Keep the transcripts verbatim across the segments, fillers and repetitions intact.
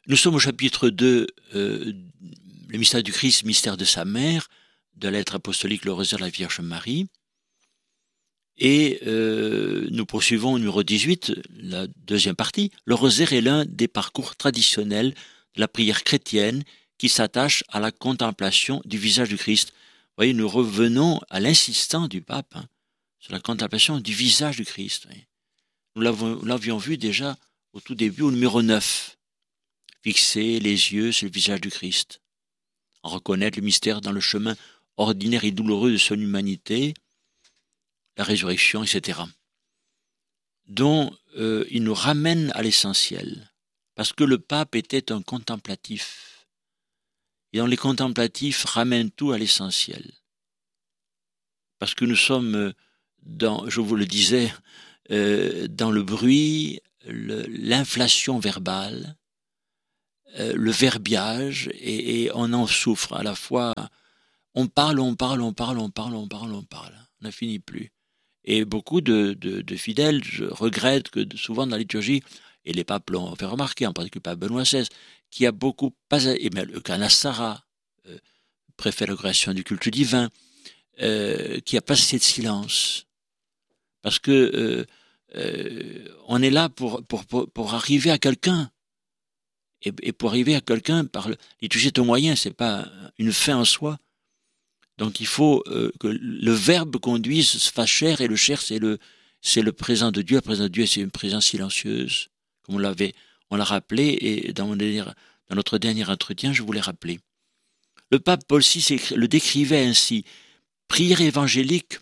Nous sommes au chapitre deux, euh, le mystère du Christ, mystère de sa mère, de la lettre apostolique Le rosaire de la Vierge Marie. Et euh, nous poursuivons au numéro dix-huit, la deuxième partie. Le rosaire est l'un des parcours traditionnels de la prière chrétienne qui s'attache à la contemplation du visage du Christ. Vous voyez, nous revenons à l'insistance du pape hein, sur la contemplation du visage du Christ. Oui. Nous l'avions vu déjà au tout début, au numéro neuf. Fixer les yeux sur le visage du Christ. En reconnaître le mystère dans le chemin ordinaire et douloureux de son humanité, la résurrection, et cetera. dont euh, il nous ramène à l'essentiel, parce que le pape était un contemplatif, et dont les contemplatifs ramènent tout à l'essentiel. Parce que nous sommes, dans, je vous le disais, euh, dans le bruit, le, l'inflation verbale, euh, le verbiage, et, et on en souffre à la fois. On parle, on parle, on parle, on parle, on parle, on parle. On n'en finit plus. Et beaucoup de, de, de fidèles regrettent que souvent dans la liturgie, et les papes l'ont fait remarquer, en particulier le pape Benoît seize, qui a beaucoup pas, et même le Canna Sarah, euh, préfet de la création du culte divin, euh, qui a pas assez de silence. Parce que euh, euh, on est là pour, pour, pour, pour arriver à quelqu'un. Et, et pour arriver à quelqu'un, par le, liturgie est un moyen, c'est pas une fin en soi. Donc il faut euh, que le verbe conduise, se fasse chair, et le chair c'est le c'est le présent de Dieu. Le présent de Dieu c'est une présence silencieuse, comme on l'avait, on l'a rappelé, et dans, mon dernier, dans notre dernier entretien, je vous l'ai rappelé. Le pape Paul six le décrivait ainsi: prière évangélique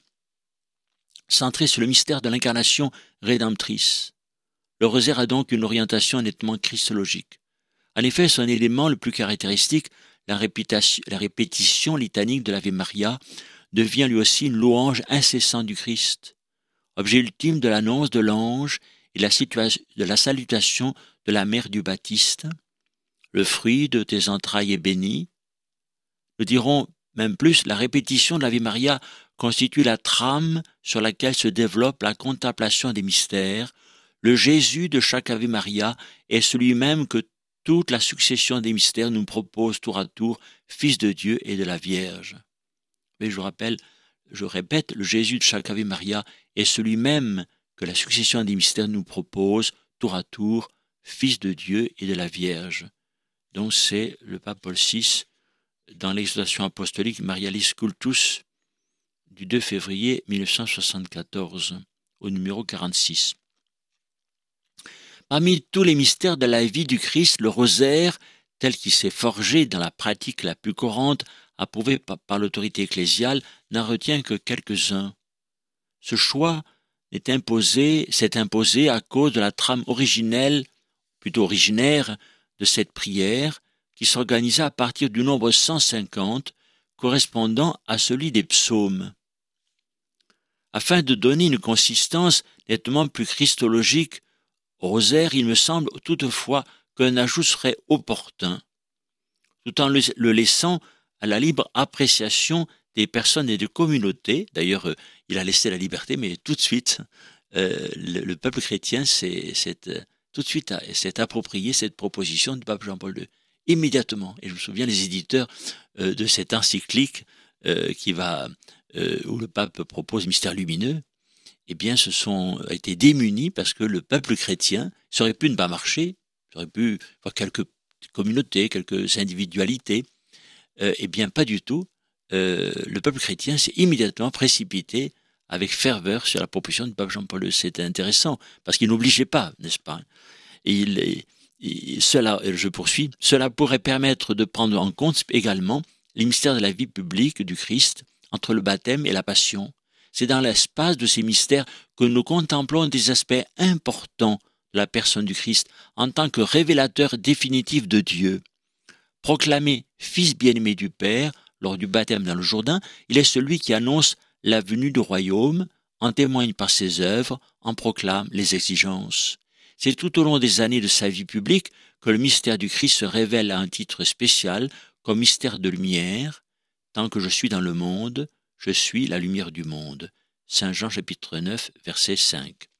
centrée sur le mystère de l'incarnation rédemptrice. Le rosaire a donc une orientation nettement christologique. En effet, son élément le plus caractéristique, La répétition, la répétition litanique de l'Ave Maria, devient lui aussi une louange incessante du Christ, objet ultime de l'annonce de l'ange et la de la salutation de la mère du Baptiste. Le fruit de tes entrailles est béni. Nous dirons même plus, la répétition de l'Ave Maria constitue la trame sur laquelle se développe la contemplation des mystères. Le Jésus de chaque Ave Maria est celui-même que toute la succession des mystères nous propose tour à tour, Fils de Dieu et de la Vierge. Mais je vous rappelle, je répète, le Jésus de chaque Ave Maria est celui-même que la succession des mystères nous propose tour à tour, Fils de Dieu et de la Vierge. Donc c'est le pape Paul six, dans l'exhortation apostolique Marialis Cultus, du deux février mille neuf cent soixante-quatorze, au numéro quarante-six. Parmi tous les mystères de la vie du Christ, le rosaire, tel qu'il s'est forgé dans la pratique la plus courante, approuvée par, par l'autorité ecclésiale, n'en retient que quelques-uns. Ce choix est imposé, s'est imposé à cause de la trame originelle, plutôt originaire, de cette prière, qui s'organisa à partir du nombre cent cinquante, correspondant à celui des psaumes. Afin de donner une consistance nettement plus christologique au rosaire, il me semble toutefois qu'un ajout serait opportun, tout en le, le laissant à la libre appréciation des personnes et des communautés. D'ailleurs, euh, il a laissé la liberté, mais tout de suite, euh, le, le peuple chrétien s'est, s'est, euh, tout de suite s'est approprié cette proposition du pape Jean-Paul deux. Immédiatement. Et je me souviens les éditeurs euh, de cette encyclique euh, qui va, euh, où le pape propose mystère lumineux, eh bien, se sont été démunis parce que le peuple chrétien, ça aurait pu ne pas marcher, ça aurait pu avoir quelques communautés, quelques individualités, euh, eh bien, pas du tout. Euh, le peuple chrétien s'est immédiatement précipité avec ferveur sur la proposition du pape Jean-Paul deux. C'était intéressant, parce qu'il n'obligeait pas, n'est-ce pas? Et il, il, cela, je poursuis, cela pourrait permettre de prendre en compte également les mystères de la vie publique du Christ entre le baptême et la passion. C'est dans l'espace de ces mystères que nous contemplons des aspects importants de la personne du Christ en tant que révélateur définitif de Dieu. Proclamé Fils bien-aimé du Père lors du baptême dans le Jourdain, il est celui qui annonce la venue du royaume, en témoigne par ses œuvres, en proclame les exigences. C'est tout au long des années de sa vie publique que le mystère du Christ se révèle à un titre spécial comme mystère de lumière. Tant que je suis dans le monde, je suis la lumière du monde. Saint Jean chapitre neuf, verset cinq.